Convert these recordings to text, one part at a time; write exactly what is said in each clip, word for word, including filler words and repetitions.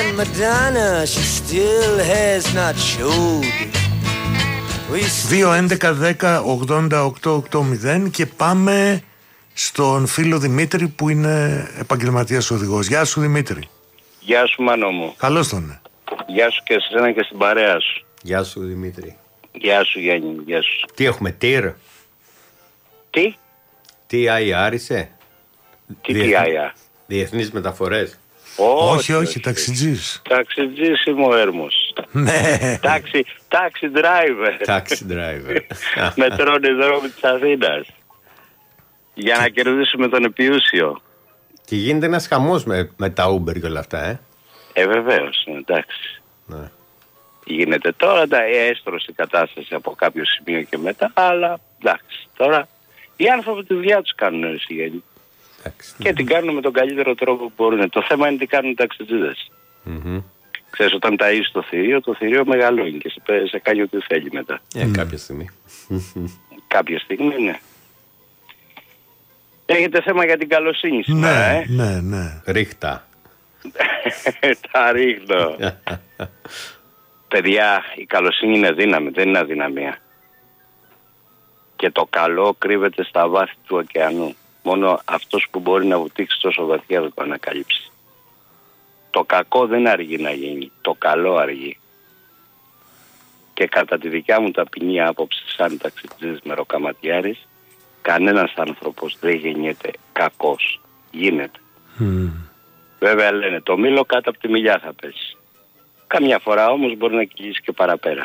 and Madonna, she still has not showed. δύο έντεκα δέκα ογδόντα οκτώ ογδόντα και πάμε στον φίλο Δημήτρη που είναι επαγγελματίας οδηγός. Γεια σου Δημήτρη. Γεια σου Μάνο μου. Καλώς τον. Γεια σου και σε εσένα και στην παρέα σου. Γεια σου Δημήτρη. Γεια σου Γιάννη, γεια σου. Τι έχουμε, τυρ? Τι? Τι άι άρισε? Τι τι άι άρ? Διεθνείς μεταφορές. Όχι, όχι, όχι, ταξιτζής. Ταξιτζής είμαι ο Έρμος. Ναι. Τάξι, τάξι driver. Τάξι driver. Μετρώνει δρόμοι της Αθήνας. Για να κερδίσουμε τον επιούσιο. Και γίνεται ένας χαμός με, με τα Uber και όλα αυτά, ε. Ε, βεβαίως, εντάξει. Ναι. Γίνεται τώρα, τα έστρωσε η κατάσταση από κάποιο σημείο και μετά, αλλά εντάξει. Τώρα οι άνθρωποι τη δουλειά τους κάνουν, εσύ Γιάννη. Και ναι. Την κάνουν με τον καλύτερο τρόπο που μπορούν. Το θέμα είναι τι κάνουν οι ταξιτζίδες. Mm-hmm. Ξέρεις, όταν ταΐσεις το θηρίο, το θηρίο μεγαλώνει και σε, σε κάνει ό,τι θέλει μετά. Ε, mm. κάποια στιγμή. Κάποια στιγμή, ναι. Έχετε θέμα για την καλοσύνη σήμερα, ναι, ε? Ναι, ναι. Ρίχτα. Τα ρίχνω. Παιδιά, η καλοσύνη είναι δύναμη, δεν είναι αδυναμία. Και το καλό κρύβεται στα βάθη του ωκεανού. Μόνο αυτός που μπορεί να βουτήξει τόσο βαθιά δεν το ανακαλύψει. Το κακό δεν αργεί να γίνει, το καλό αργεί. Και κατά τη δικιά μου ταπεινή άποψη σαν ταξιτζής μεροκαματιάρης, κανένας άνθρωπος δεν γεννιέται κακός. Γίνεται. Mm. Βέβαια λένε το μήλο κάτω από τη μιλιά θα πέσει. Καμιά φορά όμως μπορεί να κυλήσει και παραπέρα.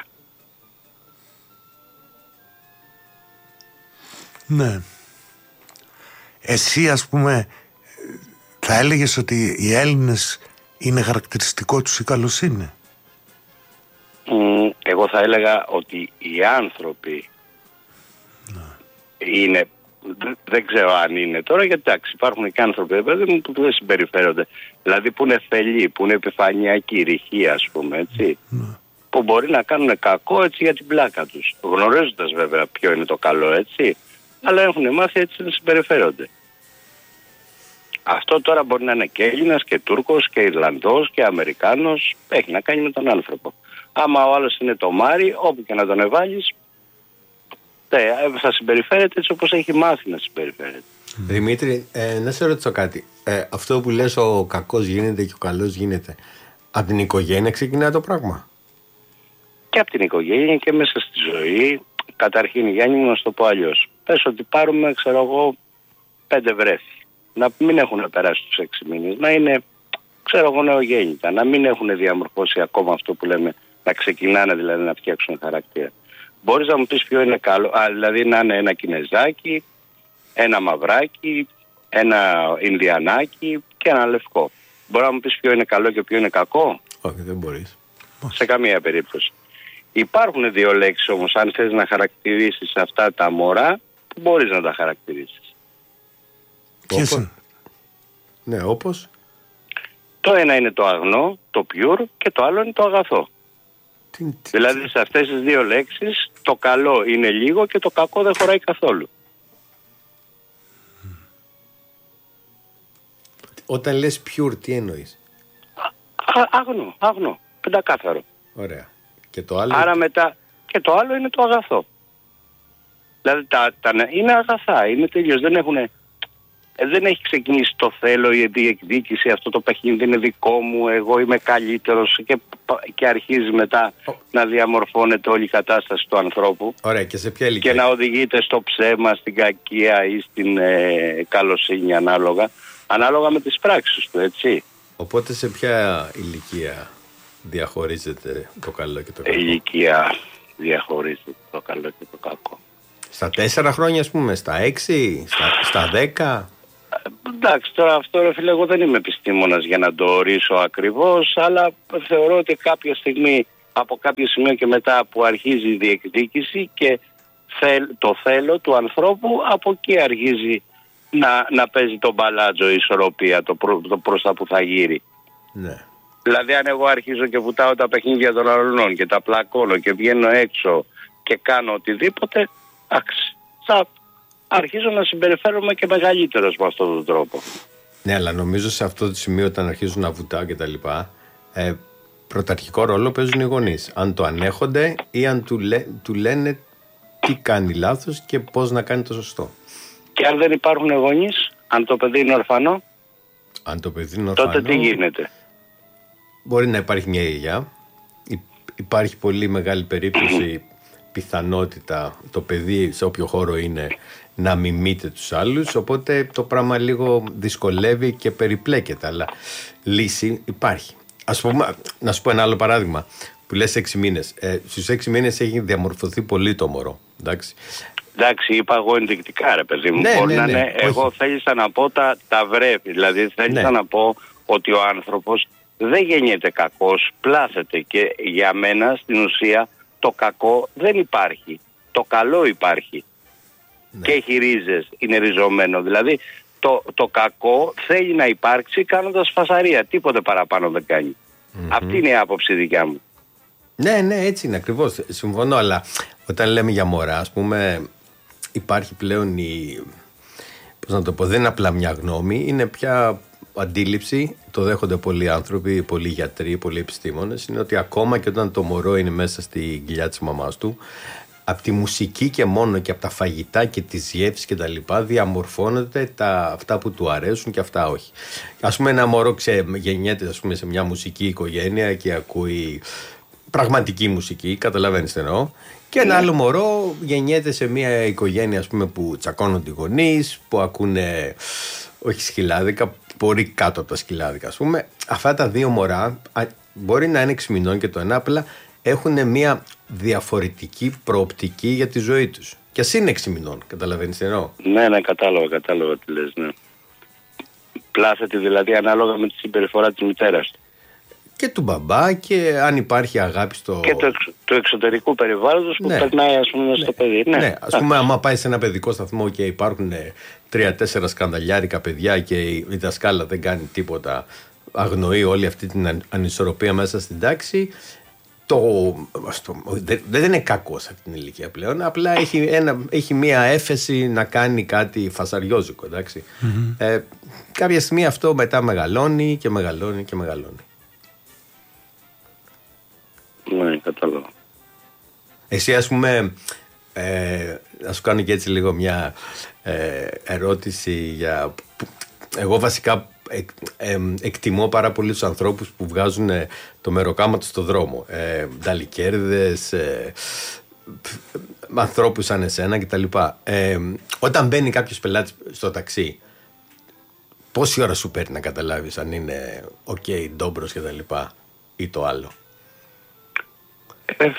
Ναι. Εσύ ας πούμε θα έλεγες ότι οι Έλληνες είναι χαρακτηριστικό τους η καλοσύνη? Mm, εγώ θα έλεγα ότι οι άνθρωποι ναι. είναι, δεν ξέρω αν είναι τώρα, γιατί εντάξει υπάρχουν και άνθρωποι παιδί, που δεν συμπεριφέρονται. Δηλαδή που είναι θελοί, που είναι επιφανειακοί, ρηχοί ας πούμε, έτσι. Ναι. Που μπορεί να κάνουν κακό έτσι για την πλάκα τους. Γνωρίζοντας βέβαια ποιο είναι το καλό, έτσι. Αλλά έχουν μάθει έτσι να συμπεριφέρονται. Αυτό τώρα μπορεί να είναι και Έλληνας και Τούρκος και Ιρλανδός και Αμερικάνος. Έχει να κάνει με τον άνθρωπο. Άμα ο άλλος είναι το Μάρι, όπου και να τον εβάλεις, θα συμπεριφέρεται έτσι όπως έχει μάθει να συμπεριφέρεται. Δημήτρη, ε, να σε ρωτήσω κάτι. Ε, αυτό που λες ο κακός γίνεται και ο καλός γίνεται, από την οικογένεια ξεκινάει το πράγμα? Και από την οικογένεια και μέσα στη ζωή. Καταρχήν, Γιάννη μου, να σου το πω αλλιώς. Πες ότι πάρουμε, ξέρω εγώ, πέντε βρέφη. Να μην έχουν περάσει τους έξι μήνες. Να είναι, ξέρω εγώ, νεογέννητα. Να μην έχουν διαμορφώσει ακόμα αυτό που λέμε, να ξεκινάνε δηλαδή να φτιάξουν χαρακτήρα. Μπορείς να μου πεις ποιο είναι καλό, α, δηλαδή να είναι ένα Κινεζάκι, ένα Μαυράκι, ένα Ινδιανάκι και ένα Λευκό. Μπορεί να μου πεις ποιο είναι καλό και ποιο είναι κακό? Όχι, δεν μπορείς. Σε καμία περίπτωση. Υπάρχουν δύο λέξεις όμως, αν θες να χαρακτηρίσεις αυτά τα μωρά, που μπορείς να τα χαρακτηρίσεις. Όπως? Ναι, όπως? Το ένα είναι το αγνό, το pure, και το άλλο είναι το αγαθό. Τι, τι, δηλαδή τι. Σε αυτές τις δύο λέξεις το καλό είναι λίγο και το κακό δεν χωράει καθόλου. Όταν λες pure, τι εννοείς? Α, αγνό, αγνό, πεντακάθαρο. Ωραία. Και το άλλο? Άρα μετά, και το άλλο είναι το αγαθό. Δηλαδή τα, τα, είναι αγαθά, είναι τελείως, δεν έχουνε... Δεν έχει ξεκινήσει το θέλω, η διεκδίκηση, αυτό το παιχνίδι είναι δικό μου, εγώ είμαι καλύτερος και, και αρχίζει μετά oh. να διαμορφώνεται όλη η κατάσταση του ανθρώπου. Ωραία, και σε ποια ηλικία? Και να οδηγείται στο ψέμα, στην κακία ή στην ε, καλοσύνη ανάλογα, ανάλογα με τις πράξεις του, έτσι. Οπότε σε ποια ηλικία διαχωρίζεται το καλό και το κακό? Η ηλικία διαχωρίζεται το καλό και το κακό. Στα τέσσερα χρόνια ας πούμε, στα έξι, στα, στα δέκα... Εντάξει, τώρα αυτό ρε φίλε, εγώ δεν είμαι επιστήμονας για να το ορίσω ακριβώς, αλλά θεωρώ ότι κάποια στιγμή, από κάποιο σημείο και μετά που αρχίζει η διεκδίκηση και το θέλω του ανθρώπου, από εκεί αρχίζει να, να παίζει τον μπαλάτζο η ισορροπία, το, προ, το προς τα που θα γύρει. Ναι. Δηλαδή αν εγώ αρχίζω και βουτάω τα παιχνίδια των αλλωνών και τα πλακώνω και βγαίνω έξω και κάνω οτιδήποτε, εντάξει, θα αρχίζω να συμπεριφέρομαι και μεγαλύτερος με αυτόν τον τρόπο. Ναι, αλλά νομίζω σε αυτό το σημείο όταν αρχίζουν να βουτάω και τα λοιπά, Ε, πρωταρχικό ρόλο παίζουν οι γονείς. Αν το ανέχονται ή αν του, λέ, του λένε τι κάνει λάθος και πώς να κάνει το σωστό. Και αν δεν υπάρχουν γονείς, αν το παιδί είναι ορφανό, αν το παιδί είναι ορφανό, τότε τι γίνεται? Μπορεί να υπάρχει μια γιαγιά. Υπάρχει πολύ μεγάλη περίπτωση, πιθανότητα το παιδί σε όποιο χώρο είναι να μιμείται τους άλλους, οπότε το πράγμα λίγο δυσκολεύει και περιπλέκεται, αλλά λύση υπάρχει. Ας πούμε, να σου πω ένα άλλο παράδειγμα που λες έξι μήνες. Ε, στους έξι μήνες έχει διαμορφωθεί πολύ το μωρό, εντάξει. Εντάξει, είπα εγώ ενδεικτικά, ρε παιδί μου. Ναι, Μπορεί ναι, να ναι, είναι, όχι. εγώ θέλησα να πω τα, τα βρέφη. Δηλαδή θέλησα Ναι. να πω ότι ο άνθρωπος δεν γεννιέται κακός, πλάθεται. Και για μένα στην ουσία το κακό δεν υπάρχει. Το καλό υπάρχει. Ναι. Και έχει ρίζες, είναι ριζωμένο. Δηλαδή το, το κακό θέλει να υπάρξει κάνοντας φασαρία. Τίποτε παραπάνω δεν κάνει. Mm-hmm. Αυτή είναι η άποψη δικιά μου. Ναι, ναι, έτσι είναι ακριβώς. Συμφωνώ, αλλά όταν λέμε για μωρά, ας πούμε, υπάρχει πλέον η. Πώς να το πω, δεν είναι απλά μια γνώμη, είναι πια αντίληψη. Το δέχονται πολλοί άνθρωποι, πολλοί γιατροί, πολλοί επιστήμονες. Είναι ότι ακόμα και όταν το μωρό είναι μέσα στη κοιλιά της μαμάς του, από τη μουσική και μόνο και από τα φαγητά και τις γεύσεις και τα λοιπά διαμορφώνονται τα, αυτά που του αρέσουν και αυτά όχι. Ας πούμε, ένα μωρό ξε, γεννιέται ας πούμε, σε μια μουσική οικογένεια και ακούει πραγματική μουσική, καταλαβαίνεις τι εννοώ. Και ένα άλλο μωρό γεννιέται σε μια οικογένεια ας πούμε, που τσακώνονται οι γονείς, που ακούνε όχι σκυλάδικα, μπορεί κάτω από τα σκυλάδικα ας πούμε. Αυτά τα δύο μωρά μπορεί να είναι έξι μηνών και το ένα, απλά έχουν μια διαφορετική προοπτική για τη ζωή τους. Και ας είναι έξι μηνών, καταλαβαίνεις τι εννοώ. Ναι, ναι, κατάλαβα, κατάλαβα τι λες, ναι. Πλάθεται δηλαδή ανάλογα με τη συμπεριφορά της μητέρας. Και του μπαμπά και αν υπάρχει αγάπη στο. Και το, εξ, το εξωτερικού περιβάλλοντος που ναι. περνάει ας πούμε στο ναι. παιδί. Ναι, ναι. Ας πούμε, άμα πάει σε ένα παιδικό σταθμό και υπάρχουν τρία-τέσσερα σκανδαλιάρικα παιδιά και η δασκάλα δεν κάνει τίποτα, αγνοεί όλη αυτή την ανισορροπία μέσα στην τάξη. Το, το, δεν, δεν είναι κακό σε αυτή την ηλικία πλέον, απλά έχει, ένα, έχει μία έφεση να κάνει κάτι φασαριόζικο, εντάξει. Mm-hmm. Ε, κάποια στιγμή αυτό μετά μεγαλώνει και μεγαλώνει και μεγαλώνει. Ναι, κατάλαβα. Εσύ ας πούμε, ε, να σου κάνω και έτσι λίγο μια ε, ερώτηση για... Εγώ βασικά εκ, ε, εκτιμώ πάρα πολύ τους ανθρώπους που βγάζουν ε, το μεροκάμα τους στο δρόμο. Ε, νταλικέρδες, ε, ανθρώπους σαν εσένα κτλ. Ε, όταν μπαίνει κάποιος πελάτης στο ταξί, πόση ώρα σου παίρνει να καταλάβεις αν είναι οκ, okay, ντόμπρος κτλ. Ή το άλλο? Ε,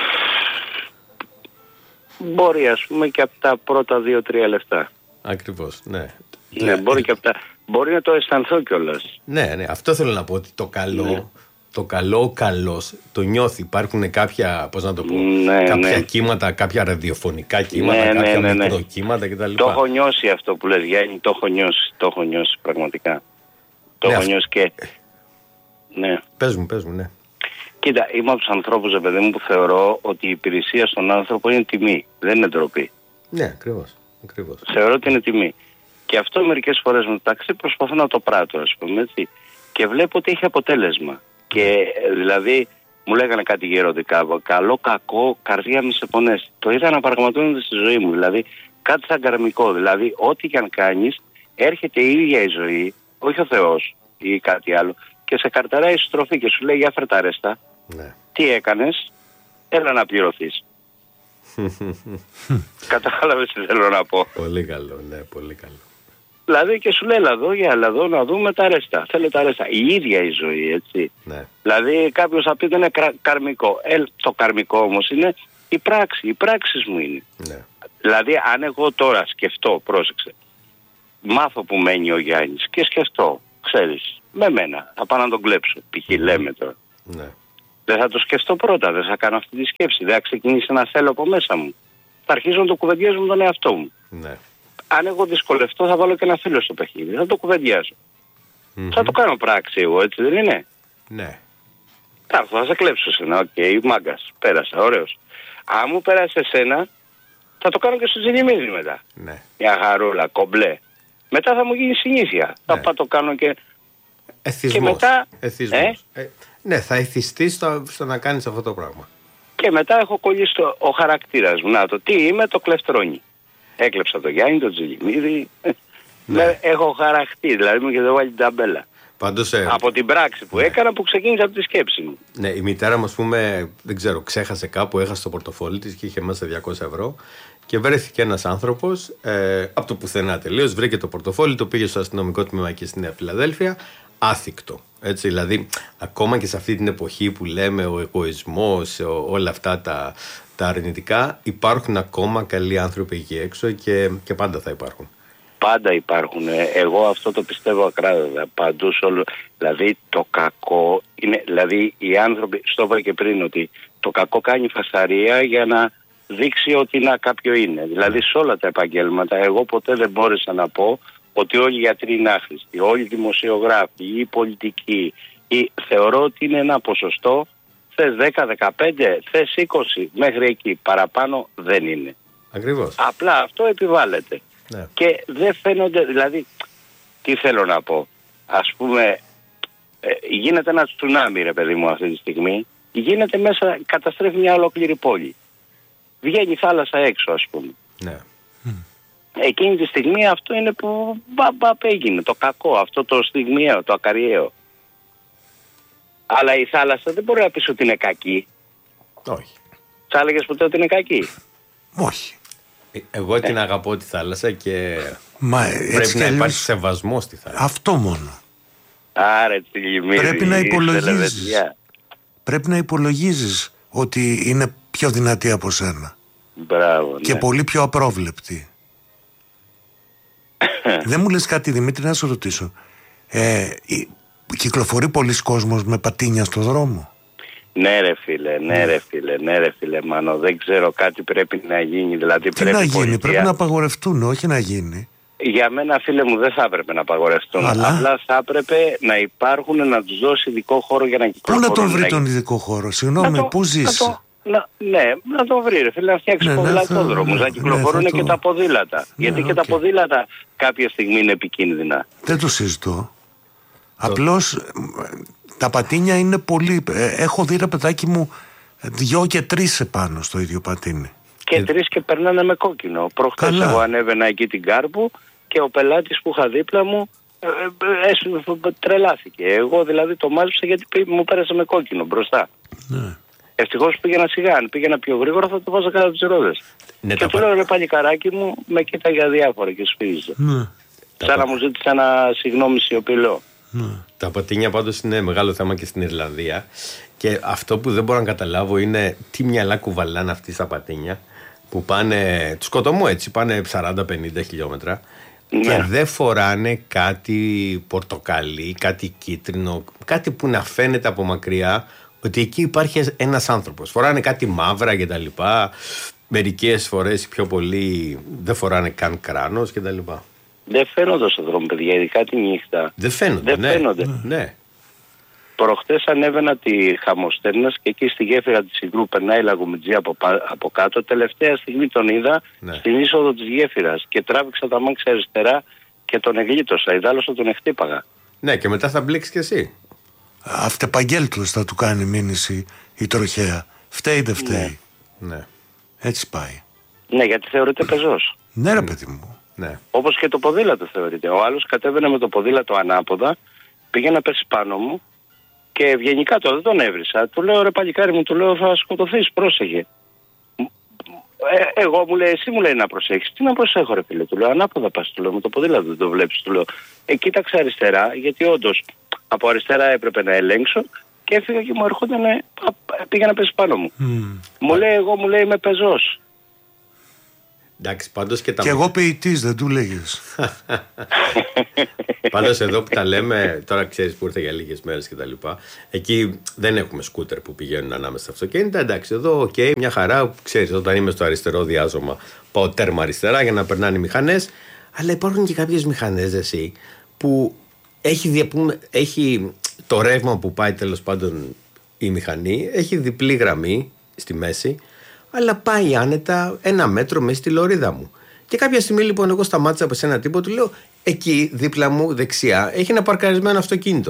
μπορεί ας πούμε και από τα πρώτα δύο-τρία λεπτά. Ακριβώς, ναι. Ναι, μπορεί και από τα... Μπορεί να το αισθανθώ κιόλας. Ναι, ναι, αυτό θέλω να πω, ότι το καλό, ναι. το καλό ο καλός το νιώθει. Υπάρχουν κάποια, πώς να το πω, ναι, κάποια ναι. κύματα, κάποια ραδιοφωνικά κύματα, ναι, κάποια ναι, ναι, μικροκύματα κτλ. Το έχω νιώσει αυτό που λες, Γιάννη, το έχω νιώσει, το έχω νιώσει πραγματικά. Το ναι, έχω αυ... νιώσει και... Ναι. Πες μου, πες μου, ναι. Κοίτα, είμαι από τους ανθρώπους, ρε παιδί μου, που θεωρώ ότι η υπηρεσία στον άνθρωπο είναι τιμή, δεν είναι ντροπή. Ναι, ακριβώς, ακριβώς. Θεωρώ ότι είναι τιμή. Και αυτό μερικές φορές με το ταξί προσπαθώ να το πράττω, ας πούμε, έτσι. Και βλέπω ότι έχει αποτέλεσμα. Και δηλαδή μου λέγανε κάτι γεροντικά, καλό, κακό, καρδιά μη σε πονέσει. Το είδα να πραγματώνεται στη ζωή μου, δηλαδή κάτι σαν καρμικό. Δηλαδή, ό,τι και αν κάνεις, έρχεται η ίδια η ζωή, όχι ο Θεός ή κάτι άλλο, και σε καρταράει η στροφή και σου λέει για φέρ' τα ρέστα. Ναι. Τι έκανες, έλα να πληρωθείς. Κατάλαβες τι θέλω να πω. Πολύ καλό, ναι, πολύ καλό. Δηλαδή και σου λέει έλα εδώ, για έλα εδώ να δούμε τα ρέστα. Θέλει τα ρέστα. Η ίδια η ζωή, έτσι. Ναι. Δηλαδή κάποιος θα πει δεν είναι κρα... καρμικό. Ε, το καρμικό όμως είναι η πράξη. Οι πράξεις μου είναι. Ναι. Δηλαδή αν εγώ τώρα σκεφτώ, πρόσεξε, μάθω που μένει ο Γιάννης και σκεφτώ, ξέρεις, με μένα, θα πάω να τον κλέψω. Π.χ. λέμε τώρα. Ναι. Δεν θα το σκεφτώ πρώτα, δεν θα κάνω αυτή τη σκέψη. Δεν θα ξεκινήσει να θέλω από μέσα μου. Θα αρχίζω να το κουβεντιάζω με τον εαυτό μου. Ναι. Αν εγώ δυσκολευτώ, θα βάλω και ένα φίλο στο παιχνίδι. Θα το κουβεντιάζω. Mm-hmm. Θα το κάνω πράξη εγώ, έτσι δεν είναι? Ναι. Θα έρθω, θα σε κλέψω σένα. Οκ, okay, μάγκας. Πέρασα, ωραίος. Αν μου πέρασε εσένα, θα το κάνω και στο τζινιμίδι μετά. Ναι. Μια χαρούλα, κομπλέ. Μετά θα μου γίνει συνήθεια. Ναι. Θα πάω το κάνω και. Εθισμός. Και μετά. Εθισμός. Ε? Ε, ναι, θα εθιστείς στο, στο να κάνεις αυτό το πράγμα. Και μετά έχω κολλήσει το, ο χαρακτήρας μου. Να το τι είμαι, το κλεφτρόνι. Έκλεψα το Γιάννη, το Τζιλιμίδη. Ναι. Έχω χαρακτήρα, δηλαδή μου και δεν βάλει την ταμπέλα. Πάντως, ε... από την πράξη που ναι. έκανα που ξεκίνησε από τη σκέψη μου. Ναι, η μητέρα μου, ας πούμε, δεν ξέρω, ξέχασε κάπου, έχασε το πορτοφόλι της και είχε μέσα διακόσια ευρώ. Και βρέθηκε ένας άνθρωπος ε, από το πουθενά τελείως. Βρήκε το πορτοφόλι, το πήγε στο αστυνομικό τμήμα εκεί στη Νέα Φιλαδέλφια. Άθικτο. Έτσι, δηλαδή, ακόμα και σε αυτή την εποχή που λέμε ο εγωισμός, ο, όλα αυτά τα, τα αρνητικά, υπάρχουν ακόμα καλοί άνθρωποι εκεί έξω και, και πάντα θα υπάρχουν. Πάντα υπάρχουν. Εγώ αυτό το πιστεύω ακράδαντα. Παντού όλο. Δηλαδή το κακό είναι. Δηλαδή οι άνθρωποι. Στο είπα και πριν ότι το κακό κάνει φασαρία για να δείξει ότι να κάποιο είναι. Δηλαδή σε όλα τα επαγγέλματα. Εγώ ποτέ δεν μπόρεσα να πω ότι όλοι οι γιατροί είναι άχρηστοι. Όλοι οι δημοσιογράφοι ή οι πολιτικοί. Ή, θεωρώ ότι είναι ένα ποσοστό. Θες δέκα, δεκαπέντε, θες είκοσι. Μέχρι εκεί. Παραπάνω δεν είναι. Ακριβώς. Απλά αυτό επιβάλλεται. Ναι. Και δεν φαίνονται, δηλαδή, τι θέλω να πω, ας πούμε, ε, γίνεται ένα τσουνάμι ρε παιδί μου αυτή τη στιγμή, γίνεται μέσα, καταστρέφει μια ολόκληρη πόλη. Βγαίνει η θάλασσα έξω ας πούμε. Ναι. Εκείνη τη στιγμή αυτό είναι που μπαμπαπ έγινε, το κακό, αυτό το στιγμιαίο, το ακαριαίο. Αλλά η θάλασσα δεν μπορεί να πεις ότι είναι κακή. Όχι. Θα έλεγες ποτέ ότι είναι κακή? Όχι. Εγώ ε. την αγαπώ τη θάλασσα και Μα, πρέπει να υπάρχει σεβασμό στη θάλασσα. Αυτό μόνο. Άρα, λιμίδη, πρέπει να υπολογίζεις. Πρέπει να υπολογίζεις ότι είναι πιο δυνατή από σένα. Μπράβο, και ναι. πολύ πιο απρόβλεπτη. Δεν μου λες κάτι, Δημήτρη, να σου ρωτήσω. Ε, κυκλοφορεί πολλοί κόσμος με πατίνια στο δρόμο? Ναι ρε φίλε, ναι ρε φίλε, ναι ρε φίλε Μάνο, δεν ξέρω, κάτι πρέπει να γίνει. Δηλαδή, τι πρέπει να γίνει, πολιτεία... πρέπει να απαγορευτούν, όχι να γίνει. Για μένα φίλε μου δεν θα έπρεπε να απαγορευτούν. Αλλά... Απλά θα έπρεπε να υπάρχουν, να τους δώσει ειδικό χώρο για να κυκλοφορούν. Πού να τον βρει να... τον ειδικό χώρο, συγγνώμη, πού ζεις? Να το... να... Ναι, να το βρει ρε φίλε, να φτιάξει ναι, ποδηλατόδρομους, ναι, να κυκλοφορούν ναι, και το... τα ποδήλατα. Ναι, γιατί okay. και τα ποδήλατα κάποια στιγμή είναι επικίνδυνα. Δεν το συζητώ. Απλώς τα πατίνια είναι πολύ. Έχω δει ρε παιδάκι μου δυο και τρεις επάνω στο ίδιο πατίνι. Και ε... τρεις και περνάνε με κόκκινο. Προχτές εγώ ανέβαινα εκεί την Κάρπου και ο πελάτης που είχα δίπλα μου ε, ε, ε, τρελάθηκε. Εγώ δηλαδή το μάζεψα γιατί μου πέρασε με κόκκινο μπροστά. Ναι. Ευτυχώς πήγαινα σιγά. Αν πήγαινα πιο γρήγορα θα το βάζα κάτω από τις ρόδες. Ναι, και του λέω ρε παλικαράκι μου, με κοίταγε αδιάφορα και σφύριζε. Ναι. Σαν να μου ζήτησε ένα συγγνώμη σιωπηλό. Ναι. Τα πατίνια πάντως είναι μεγάλο θέμα και στην Ιρλανδία. Και αυτό που δεν μπορώ να καταλάβω είναι τι μυαλά κουβαλάνε αυτοί στα πατίνια που πάνε, τους σκοτωμού έτσι, πάνε σαράντα πενήντα χιλιόμετρα. Ναι. Και δεν φοράνε κάτι πορτοκαλί, κάτι κίτρινο, κάτι που να φαίνεται από μακριά ότι εκεί υπάρχει ένας άνθρωπος. Φοράνε κάτι μαύρα και τα λοιπά. Μερικές φορές πιο πολύ δεν φοράνε καν κράνος και τα λοιπά. Δεν φαίνονται στον δρόμο, παιδιά, ειδικά τη νύχτα. Δεν φαίνονται, δεν ναι. φαίνονται. Ναι. ναι. Προχτές ανέβαινα τη Χαμοστέρνας και εκεί στη γέφυρα της Ιγρού περνάει η Λαγομιτζή από, από κάτω. Τελευταία στιγμή τον είδα ναι. στην είσοδο της γέφυρας και τράβηξα τα μάξια αριστερά και τον εγλίτωσα. Ιδάλλως θα τον εκτύπαγα. Ναι, και μετά θα μπλέξεις κι εσύ. Αυτεπαγγέλτος θα του κάνει μήνυση η τροχέα. Φταίει δεν φταίει. Ναι. ναι. Έτσι πάει. Ναι, γιατί θεωρείται πεζός. Ναι, ρε παιδί μου. Ναι. Όπως και το ποδήλατο θεωρείται. Ο άλλος κατέβαινε με το ποδήλατο ανάποδα, πήγε να πέσει πάνω μου και ευγενικά τώρα δεν τον έβρισα. Του λέω ρε παλικάρι μου, του λέω θα σκοτωθείς, πρόσεχε. Ε, εγώ μου λέει, εσύ μου λέει να προσέχεις. Τι να προσέχω ρε φίλε, του λέω ανάποδα πας, του λέω με το ποδήλατο δεν το βλέπεις, του λέω. Ε, κοίταξε αριστερά, γιατί όντως από αριστερά έπρεπε να ελέγξω και έφυγα και μου ερχόταν, πήγα να πέσει πάνω μου. Mm. Μου λέει, εγώ μου λέει είμαι πεζός. Εντάξει, πάντως και τα... Και εγώ ποιητής, δεν του λέγες. Πάντως εδώ που τα λέμε, τώρα ξέρεις που ήρθε για λίγες μέρες και τα λοιπά. Εκεί δεν έχουμε σκούτερ που πηγαίνουν ανάμεσα στα αυτοκίνητα. Εντάξει, εδώ οκ, okay, μια χαρά. Ξέρεις, όταν είμαι στο αριστερό διάζωμα, πάω τέρμα αριστερά για να περνάνε οι μηχανές. Αλλά υπάρχουν και κάποιες μηχανές, εσύ, που έχει, διαπούμε, έχει το ρεύμα που πάει τέλος πάντων η μηχανή, έχει διπλή γραμμή στη μέση. Αλλά πάει άνετα ένα μέτρο μέσα στη λωρίδα μου. Και κάποια στιγμή λοιπόν εγώ σταμάτησα από σε ένα τύπο, του λέω εκεί δίπλα μου δεξιά έχει ένα παρκαρισμένο αυτοκίνητο.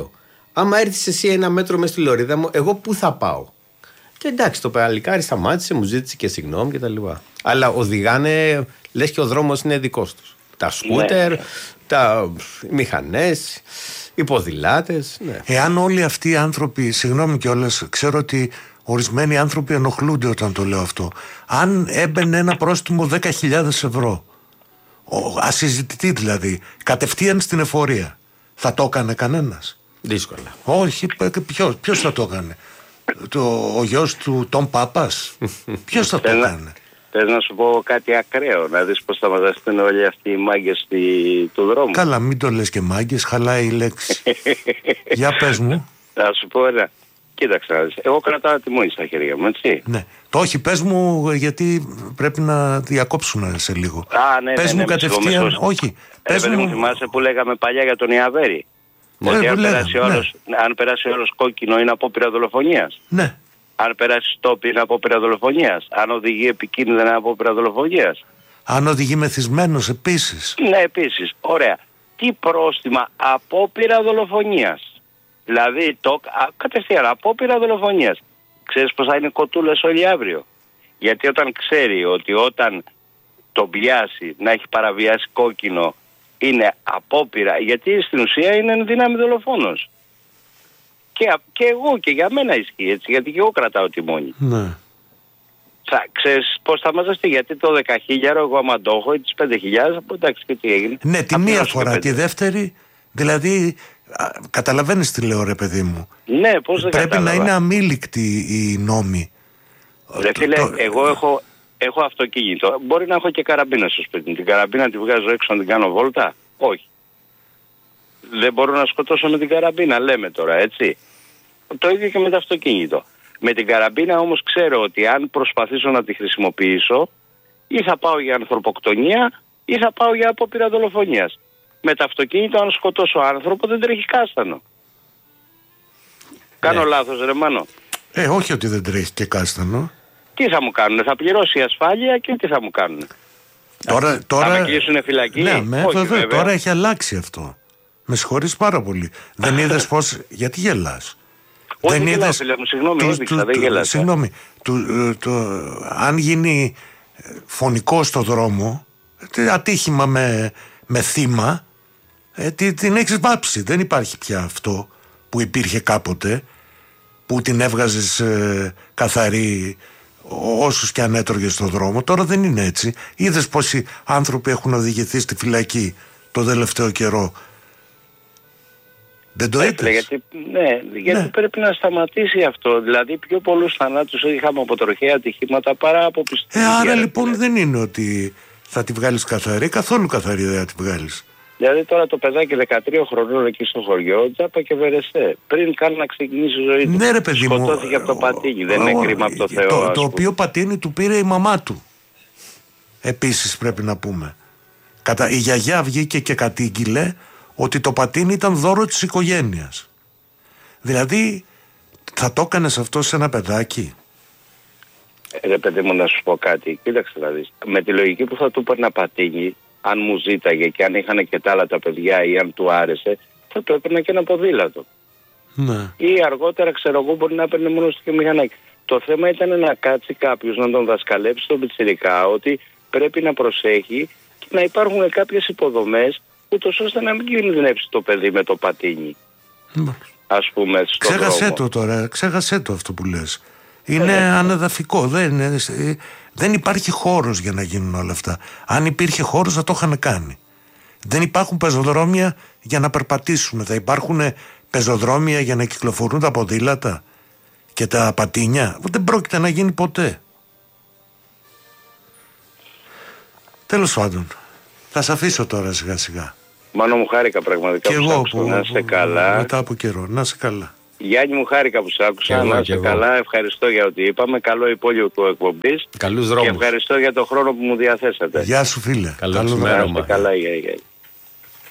Άμα έρθει εσύ ένα μέτρο μέσα στη λωρίδα μου, εγώ πού θα πάω? Και εντάξει, το παλικάρι σταμάτησε, μου ζήτησε και συγγνώμη κτλ. Αλλά οδηγάνε, λες και ο δρόμος είναι δικός τους. Τα σκούτερ, ναι. τα μηχανές, οι ποδηλάτες. Ναι. Εάν όλοι αυτοί οι άνθρωποι, συγγνώμη κιόλας, ξέρω ότι ορισμένοι άνθρωποι ενοχλούνται όταν το λέω αυτό. Αν έμπαινε ένα πρόστιμο δέκα χιλιάδες ευρώ, ασυζητητή δηλαδή, κατευθείαν στην εφορία, θα το έκανε κανένας? Δύσκολα. Όχι, ποιος, ποιος θα το έκανε? Το, ο γιος του Τον Πάπας? Ποιος θα το έκανε? Θες να σου πω κάτι ακραίο, να δεις πως θα μαζευτούν όλοι αυτοί οι μάγκες του δρόμου? Καλά, μην το λες και μάγκες, χαλάει η λέξη. Για πες μου. Θα σου πω ένα. Κοίταξε να δεις. Εγώ κρατάω τη μόνη στα χέρια μου, έτσι. Ναι. Το όχι, πες μου, γιατί πρέπει να διακόψουν σε λίγο. Α, ναι, πες ναι, μου ναι, κατευθείαν, μισό, όχι. Πες ε, μου... μου θυμάσαι που λέγαμε παλιά για τον Ιαβέρη? Ναι, ότι αν, λέγαμε, περάσει όλος, ναι. αν περάσει όλος κόκκινο είναι απόπειρα δολοφονίας. Ναι. Αν περάσει στόπ είναι απόπειρα δολοφονίας. Αν οδηγεί επικίνδυνα είναι απόπειρα δολοφονίας. Αν οδηγεί μεθυσμένος επίσης. Ναι, επίσης. Ωραία. Τι πρόστιμα? Απόπειρα δολοφονίας. Δηλαδή, το, α, κατευθείαν απόπειρα δολοφονίας. Ξέρεις πως θα είναι κοτούλες όλοι αύριο? Γιατί όταν ξέρει ότι όταν τον πιάσει να έχει παραβιάσει κόκκινο είναι απόπειρα, γιατί στην ουσία είναι εν δύναμη δολοφόνος. Και, και εγώ και για μένα ισχύει έτσι, γιατί και εγώ κρατάω τη μόνη. Ναι. Θα, ξέρεις πώς θα μαζευτεί? Γιατί το δέκα χιλιάδες εγώ άμα το έχω, ή τις πέντε χιλιάδες, εντάξει, και τι έγινε? Ναι, τη μία φορά, τη δεύτερη, δηλαδή, α, καταλαβαίνεις τι λέω ρε παιδί μου. Ναι, πώς δεν πρέπει κατάλαβα. να είναι αμήλικτοι οι νόμοι. Ρε φίλε, το... εγώ έχω, έχω αυτοκίνητο. Μπορεί να έχω και καραμπίνα στο σπίτι μου. Την καραμπίνα τη βγάζω έξω να την κάνω βόλτα? Όχι. Δεν μπορώ να σκοτώσω με την καραμπίνα, λέμε τώρα, έτσι. Το ίδιο και με το αυτοκίνητο. Με την καραμπίνα όμως ξέρω ότι αν προσπαθήσω να τη χρησιμοποιήσω, ή θα πάω για ανθρωποκτονία ή θα πάω για απόπειρα δολοφονίας. Με το αυτοκίνητο αν σκοτώσω άνθρωπο δεν τρέχει κάστανο. Κάνω ναι. λάθος ρε Μάνο? Ε, όχι ότι δεν τρέχει και κάστανο. Τι θα μου κάνουνε? Θα πληρώσει η ασφάλεια και τι θα μου κάνουνε? Τώρα, τώρα... Θα με κλείσουνε φυλακή? Ναι, με, όχι, βέβαια, βέβαια. τώρα έχει αλλάξει αυτό. Με συγχωρείς πάρα πολύ. Δεν είδες πως... Γιατί γελάς? Όχι, δεν δεν είδες... φίλε μου, συγγνώμη, του, έδειξα, του, δεν του, γέλασα. Συγγνώμη, του, το, αν γίνει φωνικό στο δρόμο, ατύχημα με, με θύμα, ε, την, την έχεις βάψει. Δεν υπάρχει πια αυτό που υπήρχε κάποτε, που την έβγαζες ε, καθαρή όσους και αν έτρωγες στον δρόμο. Τώρα δεν είναι έτσι. Είδες πόσοι άνθρωποι έχουν οδηγηθεί στη φυλακή το τελευταίο καιρό? Δεν το είδες? Γιατί, ναι, γιατί ναι. πρέπει να σταματήσει αυτό. Δηλαδή πιο πολλούς θανάτους είχαμε από τροχαία ατυχήματα παρά από πιστική. Ε, άρα δηλαδή. λοιπόν δεν είναι ότι θα τη βγάλεις καθαρή. Καθόλου καθαρή δεν θα τη βγάλεις. Δηλαδή τώρα το παιδάκι δεκατρία χρονών εκεί στο χωριό, τζάπα και βερεσέ. Πριν καν να ξεκινήσει η ζωή του. Ναι, ρε παιδί μου. Σκοτώθηκε από το πατίνι. Δεν είναι κρίμα από το Θεό. Το, το οποίο πατίνι του πήρε η μαμά του. Επίσης πρέπει να πούμε. Κατα, η γιαγιά βγήκε και κατήγγειλε ότι το πατίνι ήταν δώρο της οικογένειας. Δηλαδή θα το έκανες αυτό σε ένα παιδάκι? Ε, ρε παιδί μου, να σου πω κάτι. Κοίταξε να δεις. Με τη λογική που θα του έπαιρνα πατίνι, αν μου ζήταγε και αν είχαν και τα άλλα τα παιδιά ή αν του άρεσε, θα του έπαιρνα και ένα ποδήλατο. Ναι. Ή αργότερα, ξέρω εγώ, μπορεί να έπαιρνε μόνο στο μηχανάκι. Το θέμα ήταν να κάτσει κάποιος να τον δασκαλέψει τον πιτσιρικά ότι πρέπει να προσέχει και να υπάρχουν κάποιες υποδομές ούτως ώστε να μην κινδυνεύσει το παιδί με το πατίνι. Mm. Ας πούμε, στον Ξέχασέ δρόμο. το τώρα, ξέχασέ το αυτό που λες. Είναι ε, ανεδαφικό. Δεν, είναι, δεν υπάρχει χώρος για να γίνουν όλα αυτά. Αν υπήρχε χώρος θα το είχαν κάνει. Δεν υπάρχουν πεζοδρόμια για να περπατήσουμε. Θα υπάρχουν πεζοδρόμια για να κυκλοφορούν τα ποδήλατα και τα πατίνια. Δεν πρόκειται να γίνει ποτέ. Τέλος πάντων, θα σε αφήσω τώρα σιγά σιγά. Μάνο μου, χάρηκα πραγματικά και που εγώ σ' άκουσα. που, Να είστε καλά. Μετά από καιρό, να είσαι καλά. Γιάννη μου, χάρηκα που σ' άκουσα. Εγώ, να είστε καλά. Ευχαριστώ για ό,τι είπαμε. Καλό υπόλοιπο εκπομπής. Καλούς δρόμους. Και ευχαριστώ για τον χρόνο που μου διαθέσατε. Γεια σου φίλε. Καλό ξημέρωμα. Καλά, γεια, γεια.